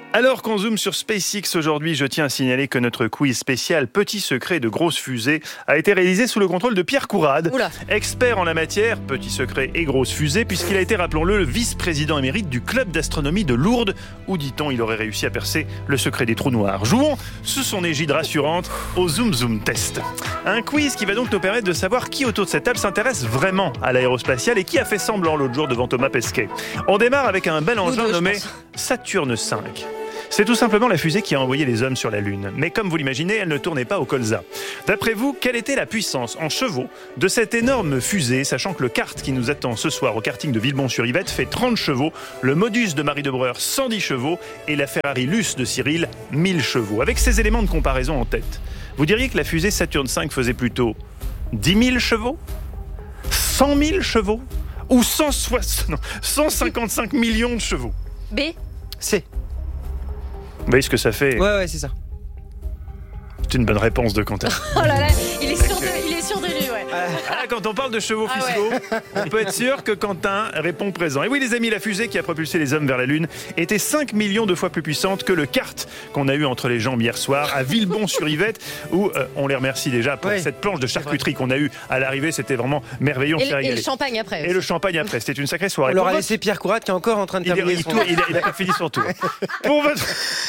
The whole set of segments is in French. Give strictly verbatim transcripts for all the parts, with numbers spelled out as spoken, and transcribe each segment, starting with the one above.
Alors qu'on zoome sur SpaceX aujourd'hui, je tiens à signaler que notre quiz spécial Petit secret de grosse fusée a été réalisé sous le contrôle de Pierre Courade, Oula. expert en la matière, petit secret et grosse fusée, puisqu'il a été, rappelons-le, le vice-président émérite du club d'astronomie de Lourdes, où, dit-on, il aurait réussi à percer le secret des trous noirs. Jouons sous son égide rassurante au Zoom Zoom Test. Un quiz qui va donc nous permettre de savoir qui autour de cette table s'intéresse vraiment à l'aérospatiale et qui a fait semblant l'autre jour devant Thomas Pesquet. On démarre avec un bel engin deux, nommé Saturne cinq. C'est tout simplement la fusée qui a envoyé les hommes sur la Lune. Mais comme vous l'imaginez, elle ne tournait pas au colza. D'après vous, quelle était la puissance en chevaux de cette énorme fusée, sachant que le kart qui nous attend ce soir au karting de Villebon-sur-Yvette fait trente chevaux, le Modus de Marie de Breur cent dix chevaux et la Ferrari Luce de Cyril mille chevaux. Avec ces éléments de comparaison en tête, vous diriez que la fusée Saturne cinq faisait plutôt dix mille chevaux, cent mille chevaux ou cent soixante, non, cent cinquante-cinq millions de chevaux? B. C. Vous voyez ce que ça fait? Ouais, ouais, c'est ça. C'est une bonne réponse de Quentin. Oh là là, il est sûr de, il est sûr de lui, ouais. Ah, quand on parle de chevaux Ah fiscaux, ouais. on peut être sûr que Quentin répond présent. Et oui, les amis, la fusée qui a propulsé les hommes vers la Lune était cinq millions de fois plus puissante que le kart qu'on a eu entre les jambes hier soir à Villebon-sur-Yvette, où euh, on les remercie déjà pour ouais. cette planche de charcuterie qu'on a eue à l'arrivée. C'était vraiment merveilleux. On Et, s'est le- et régalé. le champagne après. Et aussi. le champagne après. C'était une sacrée On soirée. leur Pour a votre- laissé Pierre Courade qui est encore en train de Il, est- terminer il son... tourne- il a, il a pas fini son tour. Pour votre...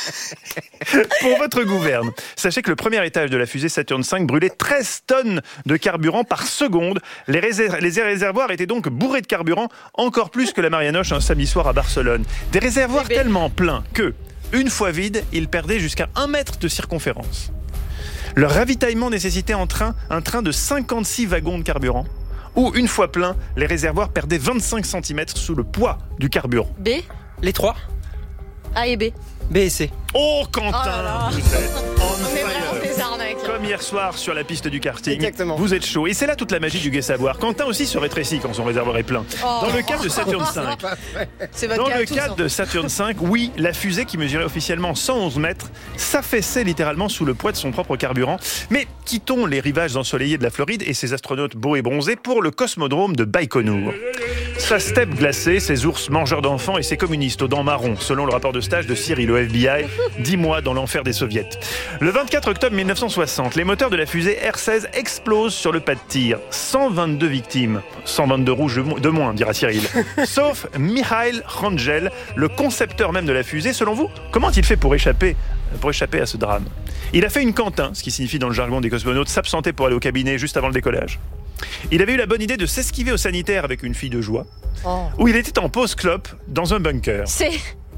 Pour votre gouverne, sachez que le premier étage de la fusée Saturne cinq brûlait treize tonnes de carburant par seconde. Les, réser- les réservoirs étaient donc bourrés de carburant, encore plus que la Marianoche un samedi soir à Barcelone. Des réservoirs Eh ben. tellement pleins que, une fois vides, ils perdaient jusqu'à un mètre de circonférence. Leur ravitaillement nécessitait en train un train de cinquante-six wagons de carburant, où, une fois plein, les réservoirs perdaient vingt-cinq centimètres sous le poids du carburant. B. Les trois. A et B. B et C. Oh, Quentin, Oh là là. vous êtes on On est fire. vraiment des arnaques. Comme hier soir sur la piste du karting, Exactement. vous êtes chaud. Et c'est là toute la magie du gai savoir. Quentin aussi se rétrécit quand son réservoir est plein. Oh. Dans le cas de Saturne cinq, C'est votre dans cas à le tous, cadre hein. de Saturne cinq, oui, la fusée qui mesurait officiellement cent onze mètres s'affaissait littéralement sous le poids de son propre carburant. Mais quittons les rivages ensoleillés de la Floride et ses astronautes beaux et bronzés pour le cosmodrome de Baïkonour. Sa steppe glacée, ses ours mangeurs d'enfants et ses communistes aux dents marron, selon le rapport de stage de Cyril au F B I, dix mois dans l'enfer des soviets. Le vingt-quatre octobre mille neuf cent soixante, les moteurs de la fusée R seize explosent sur le pas de tir. cent vingt-deux victimes. cent vingt-deux rouges de mo- de moins, dira Cyril. Sauf Mikhail Rangel, le concepteur même de la fusée. Selon vous, comment a-t-il fait pour échapper, pour échapper à ce drame? Il a fait une Quentin, ce qui signifie dans le jargon des cosmonautes s'absenter pour aller au cabinet juste avant le décollage. Il avait eu la bonne idée de s'esquiver au sanitaire avec une fille de joie, Oh. où il était en pause clope dans un bunker. C.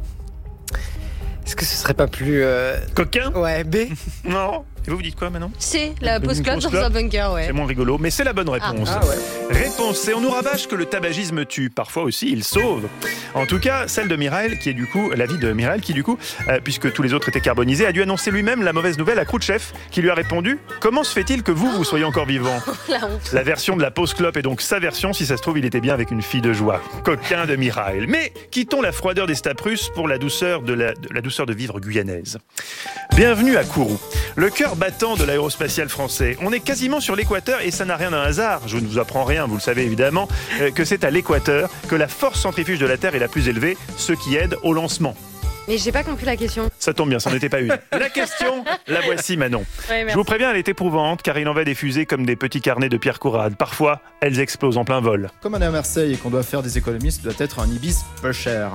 Est-ce que ce serait pas plus... euh, Coquin? Ouais, B. Non. Et vous, vous dites quoi maintenant? C. La Une pause club pause dans club. un bunker, ouais. C'est moins rigolo, mais c'est la bonne réponse. Ah ouais. Réponse, et on nous rabâche que le tabagisme tue. Parfois aussi, il sauve. En tout cas, celle de Mireille, qui est du coup, la vie de Mireille, qui du coup, euh, puisque tous les autres étaient carbonisés, a dû annoncer lui-même la mauvaise nouvelle à Khrouchtchev, qui lui a répondu « Comment se fait-il que vous, vous soyez encore vivant ?» La honte. La version de la pause clope est donc sa version. Si ça se trouve, il était bien avec une fille de joie. Coquin de Mireille. Mais quittons la froideur des steppes russes pour la douceur de, la, de la douceur de vivre guyanaise. Bienvenue à Kourou, le cœur battant de l'aérospatial français. On est quasiment sur l'équateur et ça n'a rien d'un hasard. Je ne vous apprends rien, vous le savez évidemment, euh, que c'est à l'équateur que la force centrifuge de la Terre est la plus élevée, ce qui aide au lancement. Mais j'ai pas compris la question. Ça tombe bien, c'en était pas une. La question, la voici Manon. Ouais, Je merci. vous préviens, elle est éprouvante car il en va des fusées comme des petits carnets de Pierre Courade. Parfois, elles explosent en plein vol. Comme on est à Marseille et qu'on doit faire des économies, ça doit être un Ibis peu cher.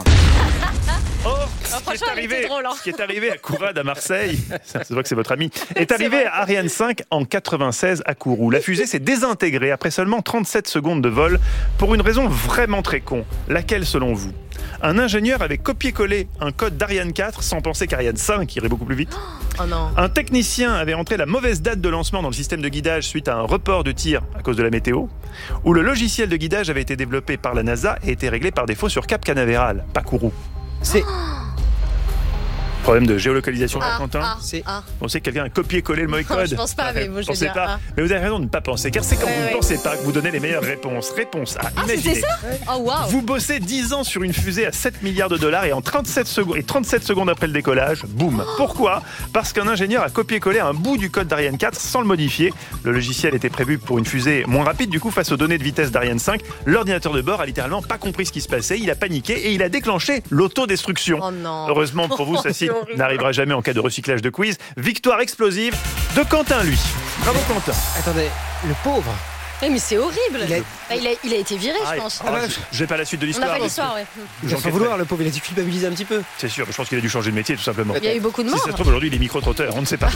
Or, ce, qui est franchement, elle était arrivé, drôle, hein. ce qui est arrivé à Courade à Marseille, ça se voit que c'est votre ami, est arrivé à Ariane cinq en quatre-vingt-seize à Kourou. La fusée s'est désintégrée après seulement trente-sept secondes de vol pour une raison vraiment très con. Laquelle selon vous? Un ingénieur avait copié-collé un code d'Ariane quatre sans penser qu'Ariane cinq irait beaucoup plus vite. Oh non. Un technicien avait entré la mauvaise date de lancement dans le système de guidage suite à un report de tir à cause de la météo. Ou le logiciel de guidage avait été développé par la NASA et été réglé par défaut sur Cap Canaveral, pas Kourou. C. Problème de géolocalisation, Ah, Quentin. ah, C'est- ah. On sait que quelqu'un a copié-collé le mauvais Non, code. je pense pas, mais bon, je vais Pensez dire, pas. ah. Mais vous avez raison de ne pas penser, car c'est quand Ouais, vous ne ouais. pensez pas que vous donnez les meilleures réponses. Réponse A. Ah, Imaginez. c'était ça? Oh waouh. Vous bossez dix ans sur une fusée à sept milliards de dollars et en trente-sept secondes, et trente-sept secondes après le décollage, boum. Pourquoi? Parce qu'un ingénieur a copié-collé un bout du code d'Ariane quatre sans le modifier. Le logiciel était prévu pour une fusée moins rapide, du coup, face aux données de vitesse d'Ariane cinq, l'ordinateur de bord a littéralement pas compris ce qui se passait, il a paniqué et il a déclenché l'autodestruction. Oh non. Heureusement pour vous, ça signe qui n'arrivera jamais en cas de recyclage de quiz. Victoire explosive de Quentin, lui. Bravo Quentin. Attendez, le pauvre. Oui, mais c'est horrible. Il a- Bah, il, a, il a été viré, Ah, je pense. ah, je- J'ai pas la suite de On n'a l'histoire. pas l'histoire, ouais. Il va s'en vouloir, le pauvre, il a dû culpabiliser un petit peu. C'est sûr, je pense qu'il a dû changer de métier tout simplement. Il y a eu beaucoup de Si morts. ça se trouve aujourd'hui il est micro-trotteur, on ne sait pas.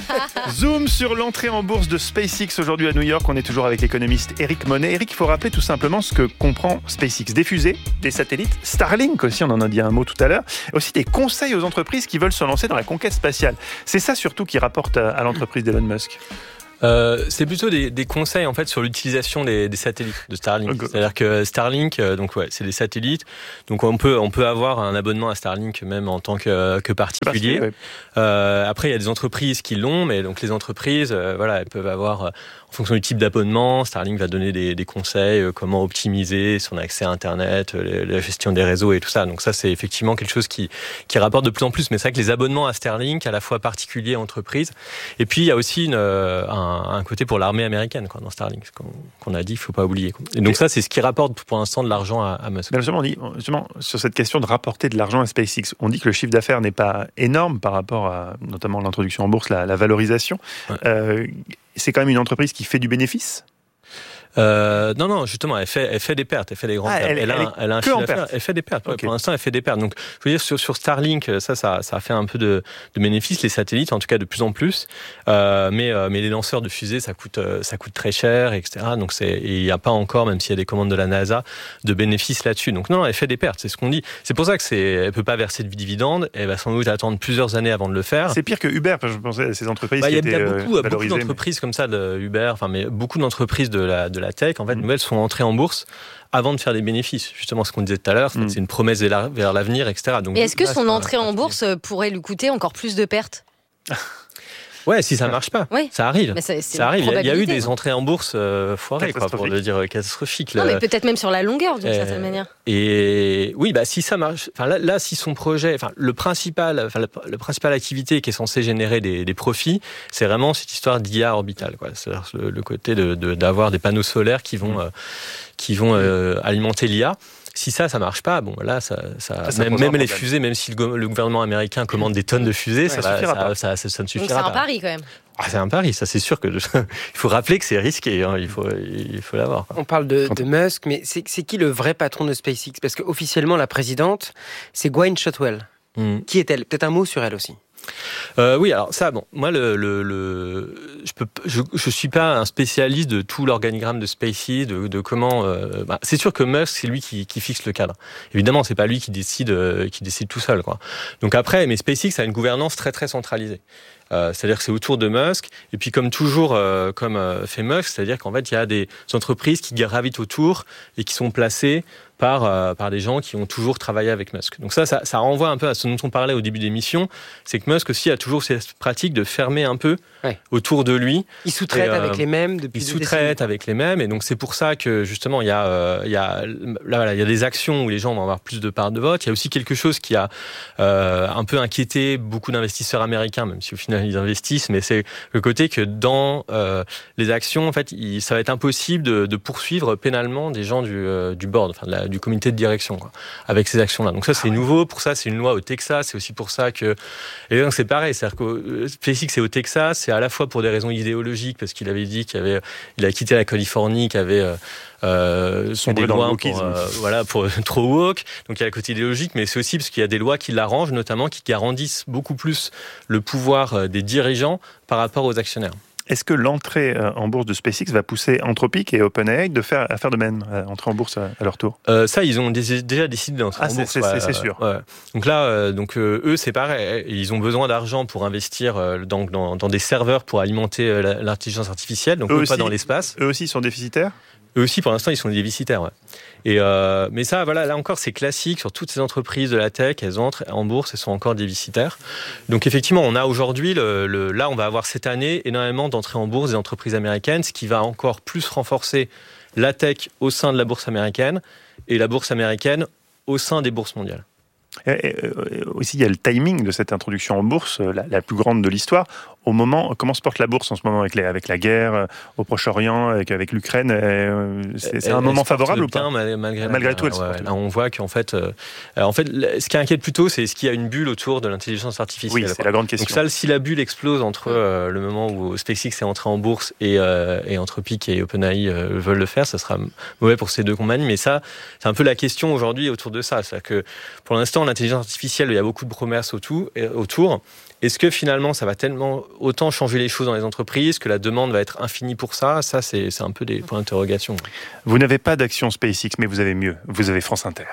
Zoom sur l'entrée en bourse de SpaceX aujourd'hui à New York. On est toujours avec l'économiste Eric Monet. Eric, il faut rappeler tout simplement ce que comprend SpaceX. Des fusées, des satellites, Starlink aussi, on en a dit un mot tout à l'heure. Aussi des conseils aux entreprises qui veulent se lancer dans la conquête spatiale. C'est ça surtout qui rapporte à, à l'entreprise d'Elon Musk. Euh, c'est plutôt des, des conseils en fait sur l'utilisation des, des satellites de Starlink. Okay. C'est-à-dire que Starlink, euh, donc ouais, c'est des satellites. Donc on peut on peut avoir un abonnement à Starlink même en tant que, que particulier. Ouais. Euh, après il y a des entreprises qui l'ont, mais donc les entreprises, euh, voilà, elles peuvent avoir euh, en fonction du type d'abonnement, Starlink va donner des, des conseils, euh, comment optimiser son accès à Internet, euh, la gestion des réseaux et tout ça. Donc ça c'est effectivement quelque chose qui qui rapporte de plus en plus. Mais c'est vrai que les abonnements à Starlink, à la fois particuliers et entreprises. Et puis il y a aussi une, un un côté pour l'armée américaine quoi, dans Starlink, qu'on, qu'on a dit, il ne faut pas oublier. Quoi. Et donc ça, c'est ce qui rapporte pour l'instant de l'argent à, à Musk. Mais justement, on dit, justement, sur cette question de rapporter de l'argent à SpaceX, on dit que le chiffre d'affaires n'est pas énorme par rapport à notamment l'introduction en bourse, la, la valorisation. Ouais. Euh, c'est quand même une entreprise qui fait du bénéfice. Euh, non, non, justement, elle fait, elle fait des pertes, elle fait des grandes Ah, pertes. elle, Elle, elle a, est elle a un que chiffre en d'affaires, perte. elle fait des pertes. Ouais, Okay. Pour l'instant, elle fait des pertes. Donc, je veux dire, sur, sur Starlink, ça, ça, ça a fait un peu de, de bénéfices, les satellites, en tout cas de plus en plus. Euh, mais, euh, mais les lanceurs de fusées, ça coûte, ça coûte très cher, et cetera. Donc, c'est, il n'y a pas encore, même s'il y a des commandes de la NASA, de bénéfices là-dessus. Donc, non, elle fait des pertes, c'est ce qu'on dit. C'est pour ça que c'est, elle peut pas verser de dividendes. Elle va sans doute attendre plusieurs années avant de le faire. C'est pire que Uber, parce que je pensais à ces entreprises Bah, qui il y a, étaient il y a euh, beaucoup, beaucoup valorisées. d'entreprises comme ça, de Uber, enfin, mais beaucoup d'entreprises de la, de la tech, en fait, Mm. nouvelles sont entrées en bourse avant de faire des bénéfices. Justement, ce qu'on disait tout à l'heure, c'est, Mm. c'est une promesse vers, vers l'avenir, et cetera. Donc, Et est-ce que là, son c'est entrée pas- en bourse pourrait lui coûter encore plus de pertes? Ouais, si ça marche pas, Oui. ça arrive. Mais c'est, c'est Ça arrive. Il y a- il y a eu probabilité, des quoi. entrées en bourse euh, foirées, quoi, pour Catastrophiques. le dire euh, catastrophiques. Non, Le- mais peut-être même sur la longueur, d'une Euh, certaine manière. Et oui, bah si ça marche, enfin là, là, si son projet, enfin le principal, enfin la, la principale activité qui est censée générer des, des profits, c'est vraiment cette histoire d'I A orbitale, quoi. C'est-à-dire le, le côté de, de, d'avoir des panneaux solaires qui vont, euh, qui vont euh, alimenter l'I A. Si ça, ça marche pas, bon là, ça, ça, Ça, ça même, posera un même les problème. fusées, même si le, go- le gouvernement américain commande des tonnes de fusées, ça, ça va- suffira ça, pas. ça, ça, ça ne Donc c'est suffira un pas. pari quand même. Ah, c'est un pari, ça c'est sûr que il faut rappeler que c'est risqué, hein, il faut, il faut l'avoir. Quoi. On parle de, de Musk, mais c'est, c'est qui le vrai patron de SpaceX? Parce qu'officiellement, la présidente, c'est Gwynne Shotwell. Mm. Qui est-elle? Peut-être un mot sur elle aussi. Euh, oui, alors ça, bon, moi, le, le, le je peux, je, je suis pas un spécialiste de tout l'organigramme de SpaceX, de, de comment. Euh, bah, c'est sûr que Musk, c'est lui qui, qui fixe le cadre. Évidemment, c'est pas lui qui décide, euh, qui décide tout seul, quoi. Donc après, mais SpaceX a une gouvernance très très centralisée. Euh, c'est-à-dire que c'est autour de Musk. Et puis, comme toujours, euh, comme euh, fait Musk, c'est-à-dire qu'en fait, il y a des entreprises qui gravitent autour et qui sont placées par, euh, par des gens qui ont toujours travaillé avec Musk. Donc ça, ça, ça renvoie un peu à ce dont on parlait au début de l'émission, c'est que Musk aussi a toujours cette pratique de fermer un peu Ouais. autour de lui. Il sous-traite Et, euh, avec les mêmes depuis Il des sous-traite décennies. avec les mêmes, et donc c'est pour ça que justement il y a, euh, il y a, là, voilà, il y a des actions où les gens vont avoir plus de parts de vote. Il y a aussi quelque chose qui a euh, un peu inquiété beaucoup d'investisseurs américains, même si au final ils investissent, mais c'est le côté que dans euh, les actions, en fait, il, ça va être impossible de, de poursuivre pénalement des gens du, euh, du board, enfin de la, du comité de direction, quoi, avec ces actions-là. Donc ça c'est nouveau. Pour ça c'est une loi au Texas. C'est aussi pour ça que et donc c'est pareil, c'est-à-dire que SpaceX c'est au Texas. C'est à la fois pour des raisons idéologiques, parce qu'il avait dit qu'il avait, il a quitté la Californie, qu'il avait euh, euh, Sombré des dans le lois wokisme. pour, euh, voilà, pour trop woke. Donc il y a le côté idéologique, mais c'est aussi parce qu'il y a des lois qui l'arrangent, notamment qui garantissent beaucoup plus le pouvoir euh, des dirigeants par rapport aux actionnaires. Est-ce que l'entrée euh, en bourse de SpaceX va pousser Anthropic et OpenAI de faire, à faire de même, euh, entrer en bourse à, à leur tour? Euh, ça, ils ont dé- déjà décidé d'entrer Ah, en c'est- bourse. c'est- ouais, c'est- c'est euh, sûr. ouais. Donc là, euh, donc euh, eux, c'est pareil. Ils ont besoin d'argent pour investir euh, dans, dans, dans des serveurs pour alimenter euh, la- l'intelligence artificielle. Donc Eux eux, pas aussi. dans l'espace. Eux aussi sont déficitaires? Eux aussi, pour l'instant, ils sont déficitaires. Ouais. Et euh, mais ça, voilà, là encore, c'est classique sur toutes ces entreprises de la tech. Elles entrent en bourse, elles sont encore déficitaires. Donc effectivement, on a aujourd'hui, le, le, là, on va avoir cette année énormément d'entrées en bourse des entreprises américaines, ce qui va encore plus renforcer la tech au sein de la bourse américaine et la bourse américaine au sein des bourses mondiales. Et, et, euh, aussi, il y a le timing de cette introduction en bourse, la, la plus grande de l'histoire. au moment, comment se porte la bourse en ce moment avec, les, avec la guerre euh, au Proche-Orient, avec, avec l'Ukraine euh, C'est, c'est un elle, moment elle favorable ou pas bien, malgré, malgré, malgré la, tout, elle se ouais, porte là, on voit qu'en fait, euh, en fait, ce qui inquiète plutôt, c'est est-ce qu'il y a une bulle autour de l'intelligence artificielle. Oui, c'est quoi. la grande question. Donc ça, si la bulle explose entre euh, le moment où SpaceX est entré en bourse et, euh, et Anthropic et OpenAI euh, veulent le faire, ça sera mauvais pour ces deux compagnies. Mais ça, c'est un peu la question aujourd'hui autour de ça. C'est-à-dire que pour l'instant, l'intelligence artificielle, il y a beaucoup de promesses autour. autour. Est-ce que finalement, ça va tellement autant changer les choses dans les entreprises que la demande va être infinie pour ça ? Ça, c'est, c'est un peu des points d'interrogation. Vous n'avez pas d'action SpaceX, mais vous avez mieux. Vous avez France Inter.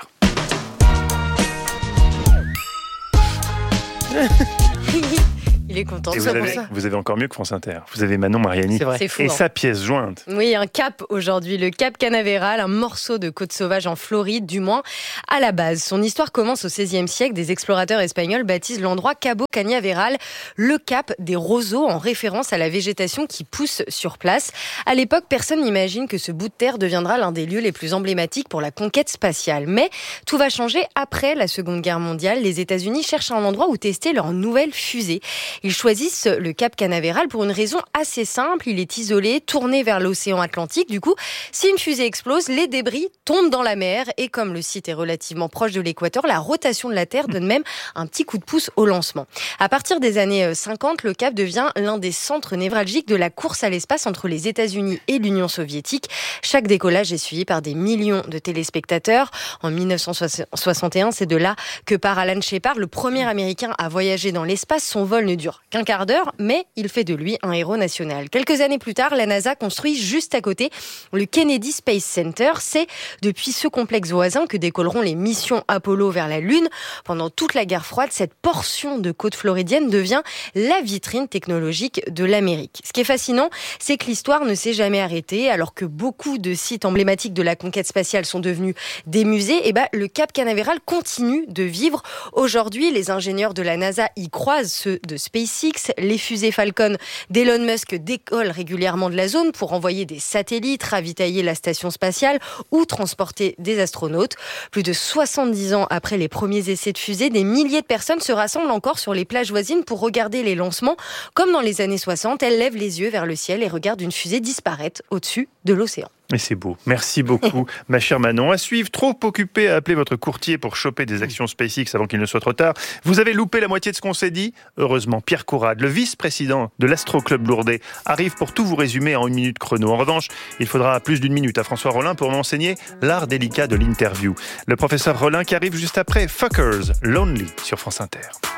Il est content de Et vous ça pour avez, ça. vous avez encore mieux que France Inter. Vous avez Manon Mariani C'est vrai. C'est fou. et hein. sa pièce jointe. Oui, un cap aujourd'hui, le cap Canaveral, un morceau de côte sauvage en Floride, du moins à la base. Son histoire commence au seizième siècle. Des explorateurs espagnols baptisent l'endroit Cabo Cañaveral, le cap des roseaux, en référence à la végétation qui pousse sur place. À l'époque, personne n'imagine que ce bout de terre deviendra l'un des lieux les plus emblématiques pour la conquête spatiale. Mais tout va changer après la Seconde Guerre mondiale. Les États-Unis cherchent un endroit où tester leur nouvelle fusée. Ils choisissent le cap Canaveral pour une raison assez simple. Il est isolé, tourné vers l'océan Atlantique. Du coup, si une fusée explose, les débris tombent dans la mer. Et comme le site est relativement proche de l'équateur, la rotation de la Terre donne même un petit coup de pouce au lancement. À partir des années cinquante, le cap devient l'un des centres névralgiques de la course à l'espace entre les États-Unis et l'Union soviétique. Chaque décollage est suivi par des millions de téléspectateurs. En dix-neuf cent soixante et un, c'est de là que part Alan Shepard, le premier Américain à voyager dans l'espace. Son vol ne dure qu'un quart d'heure, mais il fait de lui un héros national. Quelques années plus tard, la NASA construit juste à côté le Kennedy Space Center. C'est depuis ce complexe voisin que décolleront les missions Apollo vers la Lune. Pendant toute la guerre froide, cette portion de côte floridienne devient la vitrine technologique de l'Amérique. Ce qui est fascinant, c'est que l'histoire ne s'est jamais arrêtée. Alors que beaucoup de sites emblématiques de la conquête spatiale sont devenus des musées, et ben, le Cap Canaveral continue de vivre. Aujourd'hui, les ingénieurs de la NASA y croisent ceux de SpaceX. Les fusées Falcon d'Elon Musk décollent régulièrement de la zone pour envoyer des satellites, ravitailler la station spatiale ou transporter des astronautes. Plus de soixante-dix ans après les premiers essais de fusées, des milliers de personnes se rassemblent encore sur les plages voisines pour regarder les lancements. Comme dans les années soixante, elles lèvent les yeux vers le ciel et regardent une fusée disparaître au-dessus de l'océan. Et c'est beau. Merci beaucoup, ma chère Manon. À suivre, trop occupé à appeler votre courtier pour choper des actions SpaceX avant qu'il ne soit trop tard. Vous avez loupé la moitié de ce qu'on s'est dit. Heureusement, Pierre Courade, le vice-président de l'Astro Club Lourdes, arrive pour tout vous résumer en une minute chrono. En revanche, il faudra plus d'une minute à François Rollin pour m'enseigner l'art délicat de l'interview. Le professeur Rollin qui arrive juste après Fuckers, Lonely sur France Inter.